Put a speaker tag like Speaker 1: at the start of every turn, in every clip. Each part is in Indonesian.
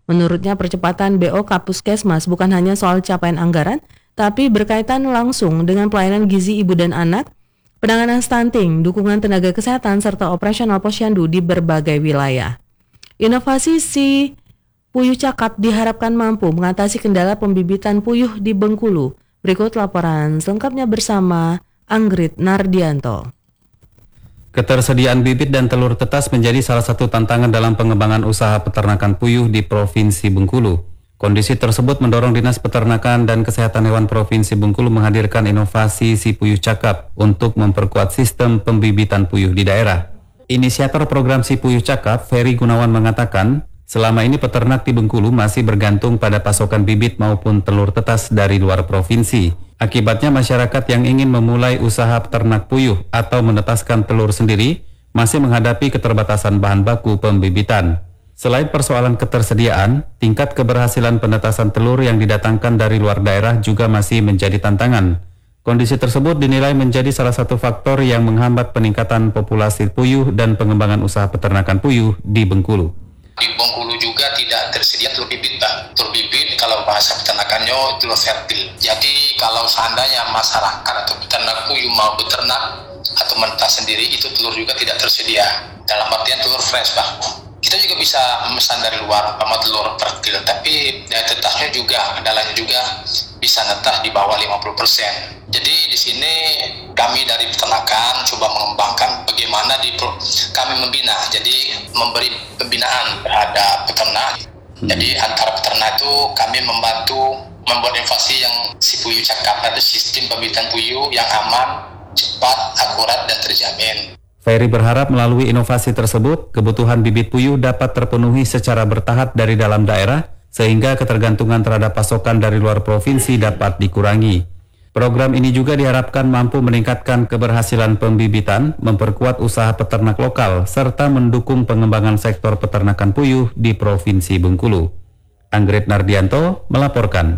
Speaker 1: Menurutnya percepatan BOK Puskesmas bukan hanya soal capaian anggaran, tapi berkaitan langsung dengan pelayanan gizi ibu dan anak, penanganan stunting, dukungan tenaga kesehatan, serta operasional posyandu di berbagai wilayah. Inovasi si puyuh cakap diharapkan mampu mengatasi kendala pembibitan puyuh di Bengkulu. Berikut laporan selengkapnya bersama Anggrit Nardianto.
Speaker 2: Ketersediaan bibit dan telur tetas menjadi salah satu tantangan dalam pengembangan usaha peternakan puyuh di Provinsi Bengkulu. Kondisi tersebut mendorong Dinas Peternakan dan Kesehatan Hewan Provinsi Bengkulu menghadirkan inovasi si puyuh cakap untuk memperkuat sistem pembibitan puyuh di daerah. Inisiator program si puyuh cakap, Ferry Gunawan, mengatakan, selama ini peternak di Bengkulu masih bergantung pada pasokan bibit maupun telur tetas dari luar provinsi. Akibatnya masyarakat yang ingin memulai usaha peternak puyuh atau menetaskan telur sendiri masih menghadapi keterbatasan bahan baku pembibitan. Selain persoalan ketersediaan, tingkat keberhasilan penetasan telur yang didatangkan dari luar daerah juga masih menjadi tantangan. Kondisi tersebut dinilai menjadi salah satu faktor yang menghambat peningkatan populasi puyuh dan pengembangan usaha peternakan puyuh di Bengkulu.
Speaker 3: Di Bengkulu juga tidak tersedia telur bibit, Pak. Telur bibit kalau bahasa peternakannya telur fertil. Jadi kalau seandainya masyarakat atau peternak puyuh mau beternak atau menetas sendiri, itu telur juga tidak tersedia. Dalam artian telur fresh, Pak. Kita juga bisa memesan dari luar sama telur fertil, tapi daya tetasnya juga, kendalanya juga bisa netas di bawah 50%. Jadi di sini kami dari peternakan coba mengembangkan bagaimana kami membina, jadi memberi pembinaan terhadap peternak. Jadi antara peternak itu kami membantu membuat inovasi yang si puyuh cakap, ada sistem pembibitan puyuh yang aman, cepat, akurat, dan terjamin.
Speaker 2: Ferry berharap melalui inovasi tersebut, kebutuhan bibit puyuh dapat terpenuhi secara bertahap dari dalam daerah, sehingga ketergantungan terhadap pasokan dari luar provinsi dapat dikurangi. Program ini juga diharapkan mampu meningkatkan keberhasilan pembibitan, memperkuat usaha peternak lokal, serta mendukung pengembangan sektor peternakan puyuh di Provinsi Bengkulu. Anggrit Nardianto melaporkan.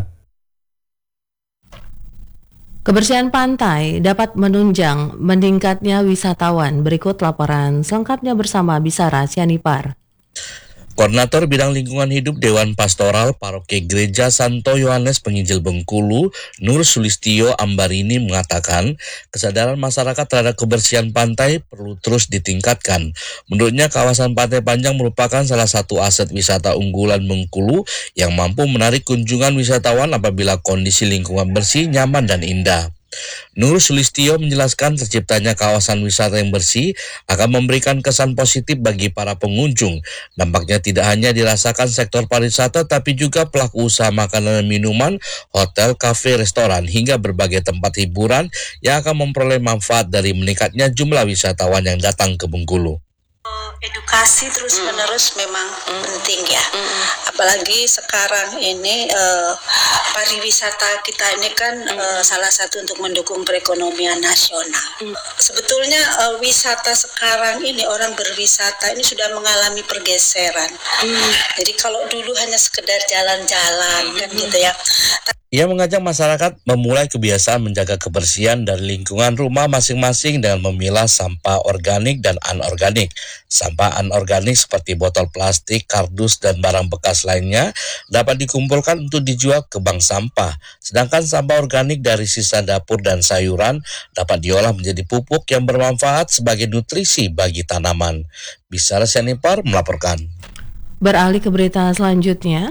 Speaker 1: Kebersihan pantai dapat menunjang meningkatnya wisatawan. Berikut laporan selengkapnya bersama Bisara Sianipar.
Speaker 4: Koordinator Bidang Lingkungan Hidup Dewan Pastoral Paroki Gereja Santo Yohanes Penginjil Bengkulu, Nur Sulistio Ambarini mengatakan, kesadaran masyarakat terhadap kebersihan pantai perlu terus ditingkatkan. Menurutnya, kawasan Pantai Panjang merupakan salah satu aset wisata unggulan Bengkulu yang mampu menarik kunjungan wisatawan apabila kondisi lingkungan bersih, nyaman, dan indah. Nur Sulistio menjelaskan terciptanya kawasan wisata yang bersih akan memberikan kesan positif bagi para pengunjung. Dampaknya tidak hanya dirasakan sektor pariwisata tapi juga pelaku usaha makanan dan minuman, hotel, kafe, restoran, hingga berbagai tempat hiburan yang akan memperoleh manfaat dari meningkatnya jumlah wisatawan yang datang ke Bengkulu.
Speaker 5: Edukasi terus-menerus memang penting ya, apalagi sekarang ini pariwisata kita ini kan salah satu untuk mendukung perekonomian nasional. Sebetulnya wisata sekarang ini, orang berwisata ini sudah mengalami pergeseran. Jadi kalau dulu hanya sekedar jalan-jalan kan gitu ya.
Speaker 4: Ia mengajak masyarakat memulai kebiasaan menjaga kebersihan dari lingkungan rumah masing-masing dengan memilah sampah organik dan anorganik. Sampah anorganik seperti botol plastik, kardus, dan barang bekas lainnya dapat dikumpulkan untuk dijual ke bank sampah. Sedangkan sampah organik dari sisa dapur dan sayuran dapat diolah menjadi pupuk yang bermanfaat sebagai nutrisi bagi tanaman. Bisara Sianipar melaporkan.
Speaker 1: Beralih ke berita selanjutnya.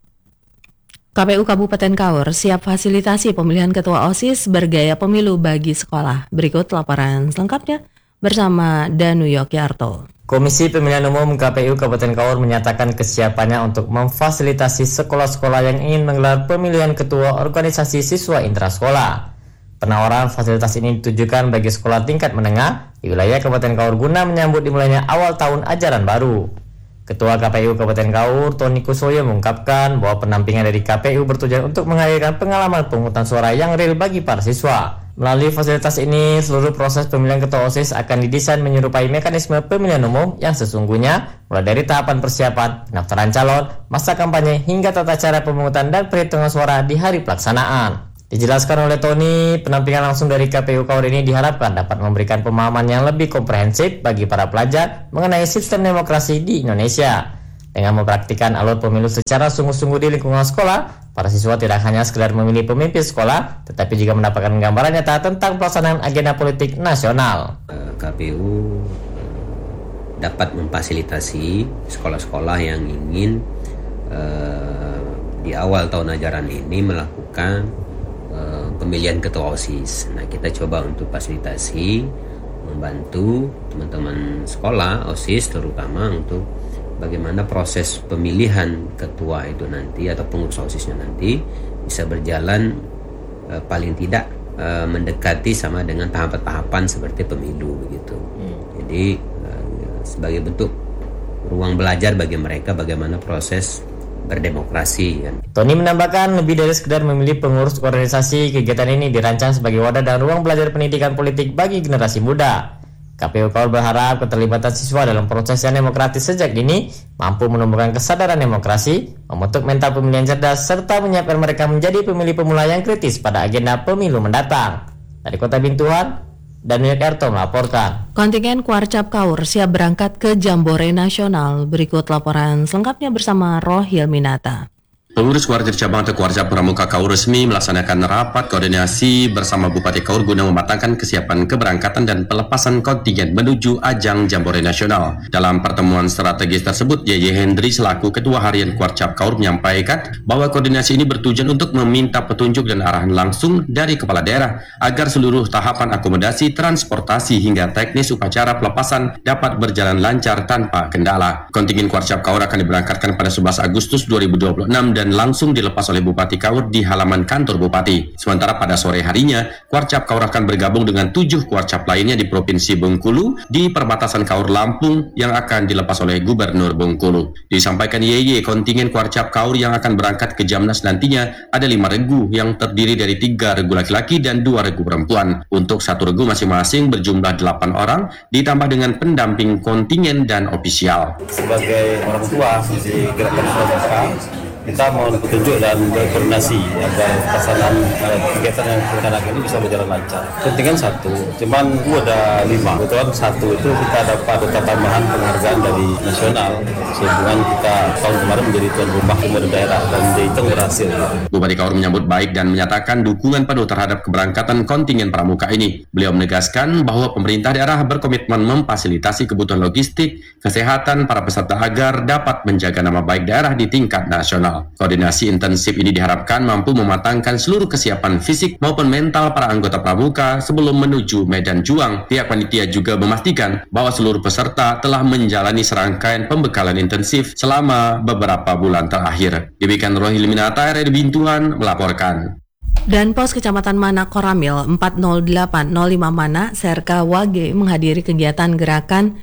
Speaker 1: KPU Kabupaten Kaur siap fasilitasi pemilihan ketua OSIS bergaya pemilu bagi sekolah. Berikut laporan selengkapnya bersama Danu Yogyarto.
Speaker 6: Komisi Pemilihan Umum KPU Kabupaten Kaur menyatakan kesiapannya untuk memfasilitasi sekolah-sekolah yang ingin menggelar pemilihan ketua organisasi siswa intrasekolah. Penawaran fasilitas ini ditujukan bagi sekolah tingkat menengah di wilayah Kabupaten Kaur guna menyambut dimulainya awal tahun ajaran baru. Ketua KPU Kabupaten Kaur, Tony Kusoyo, mengungkapkan bahwa penampingan dari KPU bertujuan untuk menghadirkan pengalaman pemungutan suara yang real bagi para siswa. Melalui fasilitas ini, seluruh proses pemilihan ketua OSIS akan didesain menyerupai mekanisme pemilihan umum yang sesungguhnya, mulai dari tahapan persiapan, pendaftaran calon, masa kampanye, hingga tata cara pemungutan dan perhitungan suara di hari pelaksanaan. Dijelaskan oleh Tony, penampingan langsung dari KPU Kaur ini diharapkan dapat memberikan pemahaman yang lebih komprehensif bagi para pelajar mengenai sistem demokrasi di Indonesia. Dengan mempraktikkan alur pemilu secara sungguh-sungguh di lingkungan sekolah, para siswa tidak hanya sekedar memilih pemimpin sekolah, tetapi juga mendapatkan gambaran nyata tentang pelaksanaan agenda politik nasional.
Speaker 7: KPU dapat memfasilitasi sekolah-sekolah yang ingin di awal tahun ajaran ini melakukan pemilihan ketua OSIS. Nah, kita coba untuk fasilitasi, membantu teman-teman sekolah OSIS terutama untuk bagaimana proses pemilihan ketua itu nanti atau pengurus OSISnya nanti bisa berjalan paling tidak mendekati sama dengan tahapan-tahapan seperti pemilu begitu. Jadi sebagai bentuk ruang belajar bagi mereka bagaimana proses berdemokrasi kan.
Speaker 6: Tony menambahkan lebih dari sekedar memilih pengurus organisasi, kegiatan ini dirancang sebagai wadah dan ruang belajar pendidikan politik bagi generasi muda. KPU Kaur berharap keterlibatan siswa dalam proses yang demokratis sejak dini mampu menumbuhkan kesadaran demokrasi, membentuk mental pemilihan cerdas, serta menyiapkan mereka menjadi pemilih pemula yang kritis pada agenda pemilu mendatang. Dari Kota Bintuan, Daniel Erto melaporkan.
Speaker 1: Kontingen Kuarcap Kaur siap berangkat ke Jambore Nasional. Berikut laporan selengkapnya bersama Rohil Minata.
Speaker 8: Pengurus Kuarcap Cabang atau Kuarcap Pramuka Kaur resmi melaksanakan rapat koordinasi bersama Bupati Kaur guna mematangkan kesiapan keberangkatan dan pelepasan kontingen menuju ajang Jambore Nasional. Dalam pertemuan strategis tersebut, YY Hendri selaku Ketua Harian Kuarcap Kaur menyampaikan bahwa koordinasi ini bertujuan untuk meminta petunjuk dan arahan langsung dari kepala daerah agar seluruh tahapan akomodasi, transportasi hingga teknis upacara pelepasan dapat berjalan lancar tanpa kendala. Kontingen Kuarcap Kaur akan diberangkatkan pada 11 Agustus 2026 dan langsung dilepas oleh Bupati Kaur di halaman kantor Bupati. Sementara pada sore harinya, Kuarcap Kaur akan bergabung dengan 7 Kuarcap lainnya di Provinsi Bengkulu di perbatasan Kaur Lampung yang akan dilepas oleh Gubernur Bengkulu. Disampaikan YY, kontingen Kuarcap Kaur yang akan berangkat ke Jamnas nantinya ada 5 regu yang terdiri dari 3 regu laki-laki dan 2 regu perempuan. Untuk 1 regu masing-masing berjumlah 8 orang ditambah dengan pendamping kontingen dan ofisial.
Speaker 9: Sebagai orang tua di Gerakan Pramuka, kita mohon petunjuk dan berkoordinasi agar pelaksanaan kegiatan yang kita lakukan ini bisa berjalan lancar. Pentingan 1, cuman ada 5. Kebetulan 1 itu kita dapat tambahan penghargaan dari nasional sehubungan kita tahun kemarin menjadi tuan rumah pemuda daerah dan itu berhasil.
Speaker 8: Bupati Kaur menyambut baik dan menyatakan dukungan penuh terhadap keberangkatan kontingen pramuka ini. Beliau menegaskan bahwa pemerintah daerah berkomitmen memfasilitasi kebutuhan logistik, kesehatan para peserta agar dapat menjaga nama baik daerah di tingkat nasional. Koordinasi intensif ini diharapkan mampu mematangkan seluruh kesiapan fisik maupun mental para anggota pramuka sebelum menuju medan juang. Pihak panitia juga memastikan bahwa seluruh peserta telah menjalani serangkaian pembekalan intensif selama beberapa bulan terakhir. Demikian Rohil Minata, RRI Bintuan melaporkan.
Speaker 1: Dan Pos Kecamatan Mana Koramil 40805 Mana, Serka Wage menghadiri kegiatan gerakan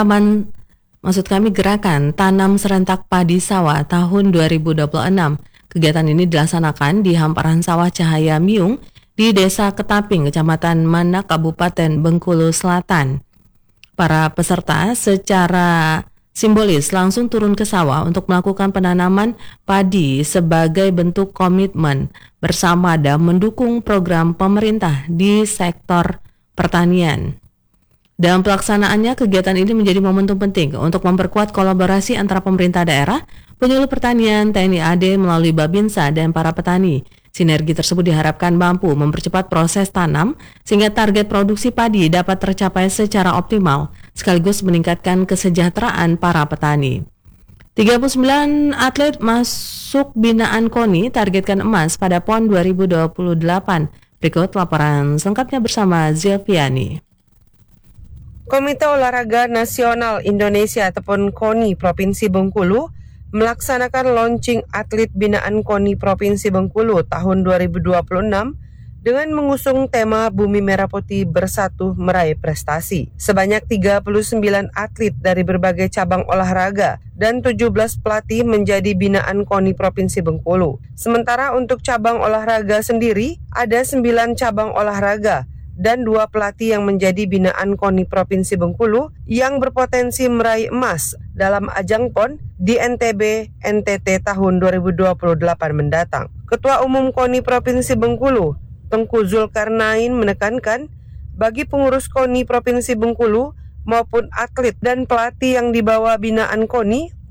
Speaker 1: Gerakan Tanam Serentak Padi Sawah tahun 2026. Kegiatan ini dilaksanakan di hamparan sawah Cahaya Miung di Desa Ketaping, Kecamatan Mana, Kabupaten Bengkulu Selatan. Para peserta secara simbolis langsung turun ke sawah untuk melakukan penanaman padi sebagai bentuk komitmen bersama dan mendukung program pemerintah di sektor pertanian. Dalam pelaksanaannya, kegiatan ini menjadi momentum penting untuk memperkuat kolaborasi antara pemerintah daerah, penyuluh pertanian, TNI AD melalui Babinsa, dan para petani. Sinergi tersebut diharapkan mampu mempercepat proses tanam sehingga target produksi padi dapat tercapai secara optimal, sekaligus meningkatkan kesejahteraan para petani. 39 atlet masuk binaan KONI targetkan emas pada PON 2028. Berikut laporan selengkapnya bersama Zilviani.
Speaker 10: Komite Olahraga Nasional Indonesia ataupun KONI Provinsi Bengkulu melaksanakan launching atlet binaan KONI Provinsi Bengkulu tahun 2026 dengan mengusung tema Bumi Merah Putih Bersatu Meraih Prestasi. Sebanyak 39 atlet dari berbagai cabang olahraga dan 17 pelatih menjadi binaan KONI Provinsi Bengkulu. Sementara untuk cabang olahraga sendiri ada 9 cabang olahraga dan 2 pelatih yang menjadi binaan KONI Provinsi Bengkulu yang berpotensi meraih emas dalam ajang PON di NTB NTT tahun 2028 mendatang. Ketua Umum KONI Provinsi Bengkulu, Tengku Zulkarnain menekankan bagi pengurus KONI Provinsi Bengkulu maupun atlet dan pelatih yang dibawa binaan KONI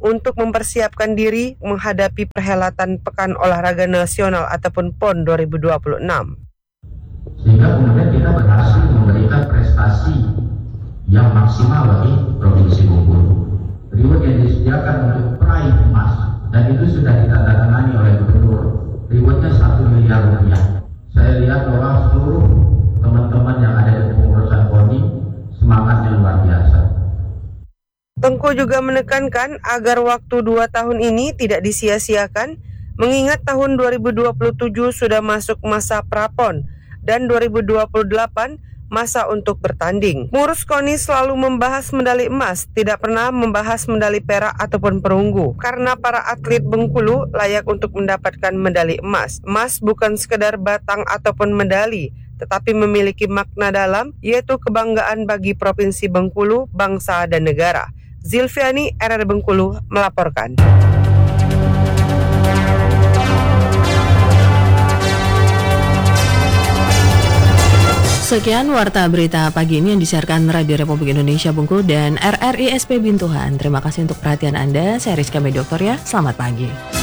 Speaker 10: untuk mempersiapkan diri menghadapi perhelatan Pekan Olahraga Nasional ataupun PON 2026.
Speaker 11: Sehingga kemudian kita berhasil memberikan prestasi yang maksimal bagi Provinsi Bengkulu. Reward yang disediakan untuk peraih emas dan itu sudah ditandatangani oleh Gubernur. Rewardnya 1 miliar rupiah. Saya lihat bahwa seluruh teman-teman yang ada di pengurusan KONI semangatnya luar biasa.
Speaker 10: Tengku juga menekankan agar waktu 2 tahun ini tidak disia-siakan, mengingat tahun 2027 sudah masuk masa prapon dan 2028 masa untuk bertanding. Pengurus KONI selalu membahas medali emas, tidak pernah membahas medali perak ataupun perunggu. Karena para atlet Bengkulu layak untuk mendapatkan medali emas. Emas bukan sekedar batang ataupun medali, tetapi memiliki makna dalam, yaitu kebanggaan bagi Provinsi Bengkulu, bangsa dan negara. Zilviani, RR Bengkulu, melaporkan.
Speaker 1: Sekian Warta Berita Pagi ini yang disiarkan Radio Republik Indonesia Bengkulu dan RRI SP Bintuhan. Terima kasih untuk perhatian Anda. Saya Rizka Medoktor ya. Selamat pagi.